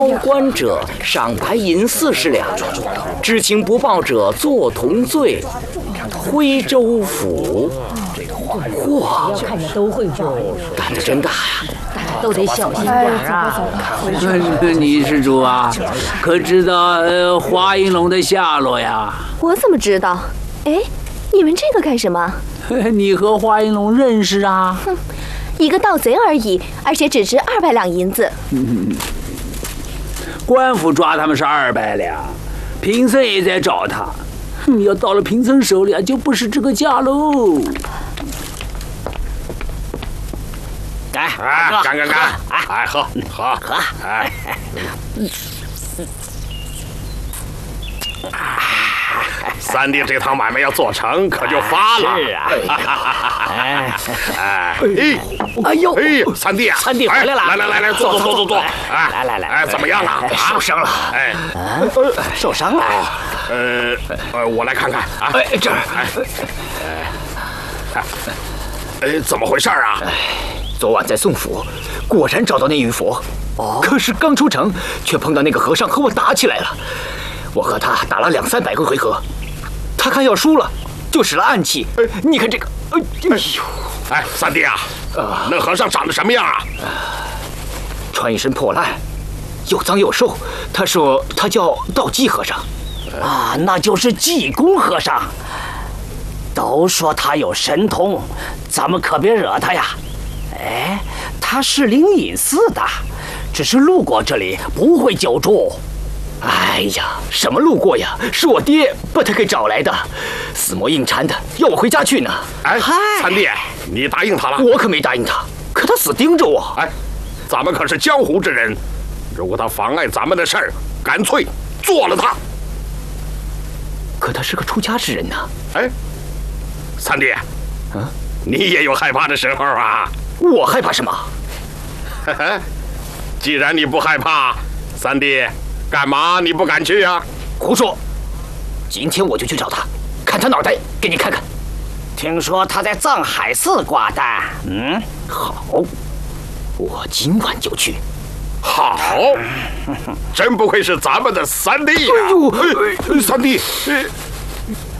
报官者赏白银40两，知情不报者坐同罪。徽州府，嚯， 看着都会做， 胆子真大呀！ 大家都得小心点啊！ 女施主啊，可知道华英龙的下落呀？ 我怎么知道？哎，你问这个干什么？ 你和华英龙认识啊？ 哼，一个盗贼而已，而且只值200两银子。 官府抓他们是200两，贫僧也在找他。要到了贫僧手里啊，就不是这个价喽。 哎，干！哎，喝！哎，三弟这趟买卖要做成，可就发了。 是啊。 哎呦！三弟啊， 三弟回来了。 来，坐。哎，来，怎么样啊？ 受伤了。 哎， 受伤了。 我来看看啊。 哎，这儿。 怎么回事啊？ 昨晚在宋府，果然找到那玉佛。可是刚出城，却碰到那个和尚和我打起来了。我和他打了200-300个回合，他看要输了，就使了暗器。你看这个，哎呦！ 哎，三弟啊，那和尚长得什么样啊？ 穿一身破烂，又脏又瘦。他说他叫道济和尚。 啊，那就是济公和尚。都说他有神通，咱们可别惹他呀。哎，他是灵隐寺的，只是路过这里，不会久住。 哎呀，什么路过呀？是我爹把他给找来的，死磨硬缠的，要我回家去呢。 哎，三弟，你答应他了？ 我可没答应他，可他死盯着我。 哎，咱们可是江湖之人，如果他妨碍咱们的事儿，干脆做了他。 可他是个出家之人呢。 哎，三弟，你也有害怕的时候啊？ 我害怕什么？ 既然你不害怕，三弟，干嘛你不敢去啊？ 胡说！今天我就去找他，砍他脑袋给你看看。 听说他在藏海寺挂单。 好，我今晚就去。 好，真不愧是咱们的三弟呀！ 哎呦， 三弟，